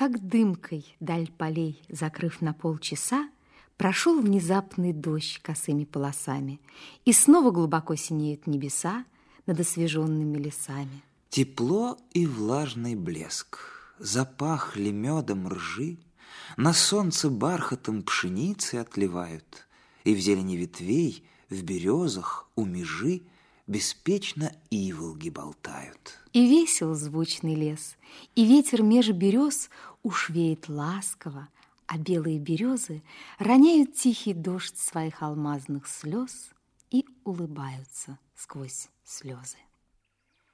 как дымкой даль полей, закрыв на полчаса, прошел внезапный дождь косыми полосами, и снова глубоко синеют небеса над освеженными лесами. Тепло и влажный блеск, запахли медом ржи, на солнце бархатом пшеницы отливают, и в зелени ветвей, в березах, у межи беспечно иволги болтают. И весел звучный лес, и ветер меж берез уж веет ласково, а белые березы роняют тихий дождь своих алмазных слез и улыбаются сквозь слезы.